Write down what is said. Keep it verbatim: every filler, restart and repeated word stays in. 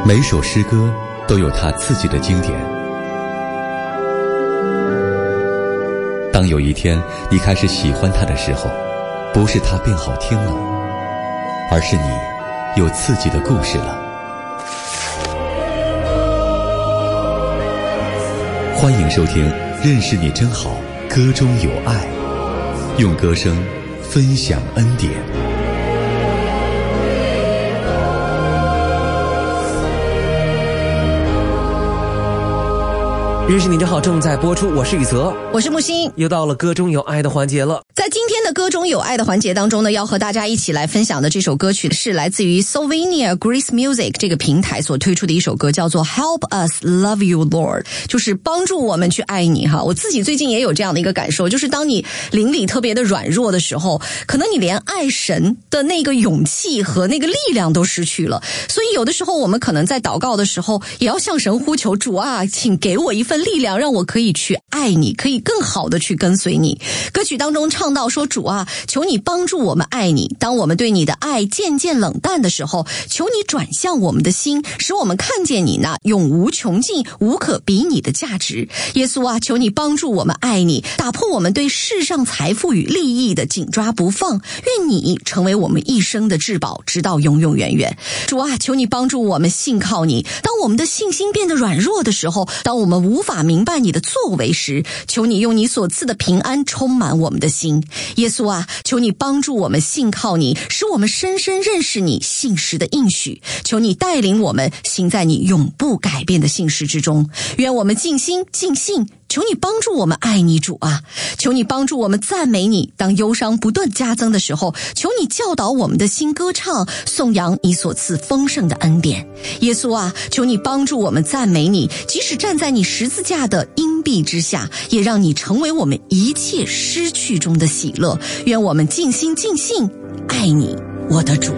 每首诗歌都有它自己的经典。当有一天你开始喜欢它的时候，不是它变好听了，而是你有自己的故事了。欢迎收听《认识你真好》，歌中有爱，用歌声分享恩典。 认识你真好正在播出，我是宇泽， 我是木星。 又到了歌中有爱的环节了。 在今天的歌中有爱的环节当中呢，要和大家一起来分享的这首歌曲是来自于 Slovenia Grace Music 这个平台所推出的一首歌，叫做 Help Us Love You Lord， 就是帮助我们去爱你哈。我自己最近也有这样的一个感受，就是当你灵里特别的软弱的时候，可能你连爱神的那个勇气和那个力量都失去了。所以有的时候我们可能在祷告的时候也要向神呼求，主啊，请给我一份力量，让我可以去爱你，可以更好的去跟随你。歌曲当中唱到说，主啊，求你帮助我们爱你，当我们对你的爱渐渐冷淡的时候，求你转向我们的心，使我们看见你那永无穷尽无可比拟的价值。耶稣啊，求你帮助我们爱你，打破我们对世上财富与利益的紧抓不放，愿你成为我们一生的至宝，直到永永远远。主啊，求你帮助我们信靠你，当我们的信心变得软弱的时候，当我们无法明白你的作为时，求你用你所赐的平安充满我们的心。耶稣啊，求你帮助我们信靠你，使我们深深认识你信实的应许。求你带领我们行在你永不改变的信实之中。愿我们尽心尽性，求你帮助我们爱你，主啊，求你帮助我们赞美你，当忧伤不断加增的时候，求你教导我们的心歌唱，颂扬你所赐丰盛的恩典。耶稣啊，求你帮助我们赞美你，即使站在你十字架的荫蔽之下，也让你成为我们一切失去中的喜乐。愿我们尽心尽性爱你，我的主。